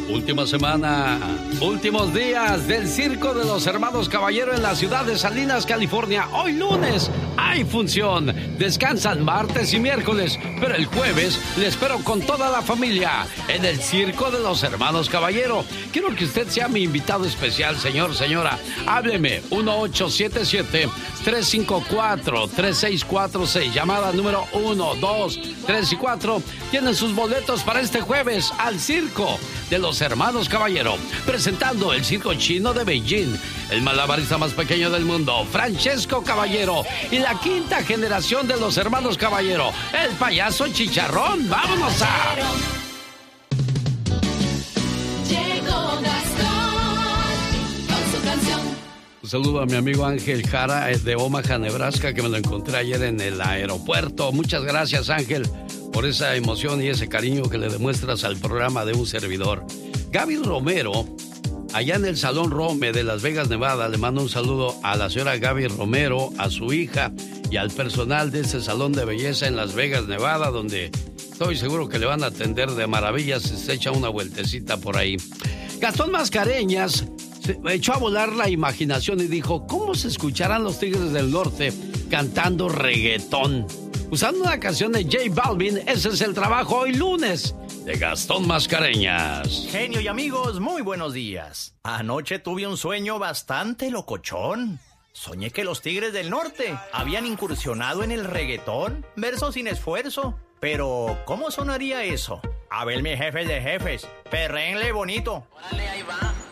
Última semana, últimos días del Circo de los Hermanos Caballero en la ciudad de Salinas, California. Hoy lunes hay función. Descansan martes y miércoles, pero el jueves le espero con toda la familia en el Circo de los Hermanos Caballero. Quiero que usted sea mi invitado especial, señor, señora. Hábleme, 1877-354-3646. Llamada número 1, 2, 3 y 4. Tienen sus boletos para este jueves al Circo de los Hermanos Caballero, presentando el circo chino de Beijing, el malabarista más pequeño del mundo, Francesco Caballero, y la quinta generación de los Hermanos Caballero, el payaso Chicharrón. ¡Vámonos a... Llegó Gastón con su canción. Un saludo a mi amigo Ángel Jara, de Omaha, Nebraska, que me lo encontré ayer en el aeropuerto. Muchas gracias, Ángel, por esa emoción y ese cariño que le demuestras al programa de un servidor. Gaby Romero, allá en el Salón Rome de Las Vegas, Nevada, le mando un saludo a la señora Gaby Romero, a su hija y al personal de ese salón de belleza en Las Vegas, Nevada, donde estoy seguro que le van a atender de maravilla si se echa una vueltecita por ahí. Gastón Mascareñas se echó a volar la imaginación y dijo, ¿cómo se escucharán los Tigres del Norte cantando reggaetón? Usando una canción de J Balvin. Ese es el trabajo hoy lunes de Gastón Mascareñas. Genio y amigos, muy buenos días. Anoche tuve un sueño bastante locochón. Soñé que los Tigres del Norte habían incursionado en el reggaetón, verso sin esfuerzo. Pero, ¿cómo sonaría eso? A ver, mis jefes de jefes, perrénle bonito. Órale, ahí va.